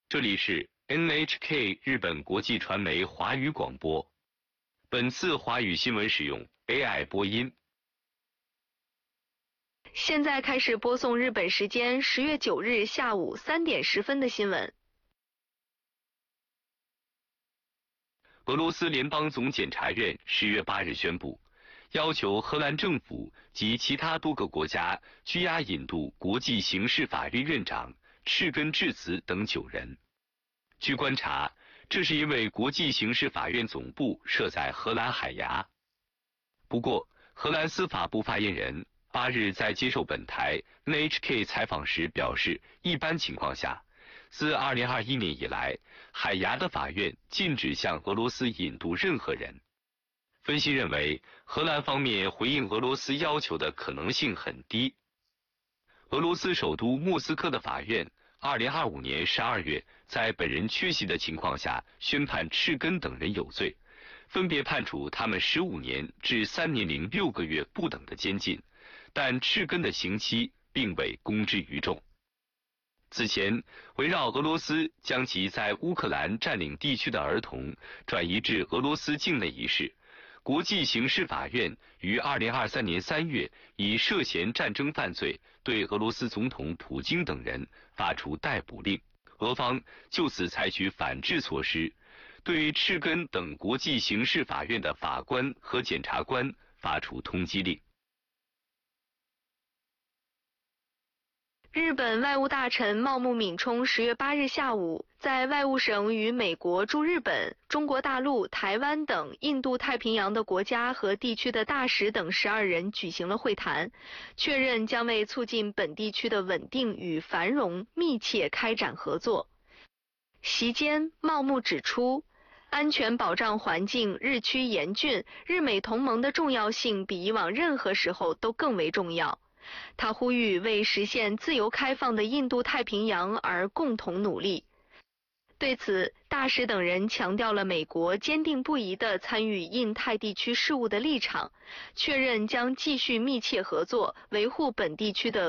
这里是 NHK 日本国际传媒华语广播。本次华语新闻使用 AI 播音。 现在开始播送日本时间10月9日下午3点10分的新闻。 俄罗斯联邦总检察院10月8日宣布，要求荷兰政府及其他多个国家拘押引渡国际刑事法院院长赤根智子等9人。据观察，这是因为国际刑事法院总部设在荷兰海牙。不过，荷兰司法部发言人8日在接受本台 NHK 采访时表示，一般情况下，自2021年以来，海牙的法院禁止向俄罗斯引渡任何人。分析认为，荷兰方面回应俄罗斯要求的可能性很低。俄罗斯首都莫斯科的法院2025年12月在本人缺席的情况下宣判赤根等人有罪，分别判处他们15年至3年零6个月不等的监禁，但赤根的刑期并未公之于众。此前，围绕俄罗斯将其在乌克兰占领地区的儿童转移至俄罗斯境内一事，国际刑事法院于2023年3月以涉嫌战争犯罪对俄罗斯总统普京等人发出逮捕令，俄方就此采取反制措施，对赤根等国际刑事法院的法官和检察官发出通缉令。 日本外务大臣茂木敏充10月8日下午在外务省与美国驻日本、中国大陆、台湾等印度太平洋的国家和地区的大使等12人举行了会谈，确认将为促进本地区的稳定与繁荣密切开展合作。席间，茂木指出，安全保障环境日趋严峻，日美同盟的重要性比以往任何时候都更为重要。他呼吁为实现自由开放的印度太平洋而共同努力。对此，大使等人强调了美国坚定不移地参与印太地区事务的立场，确认将继续密切合作，维护本地区的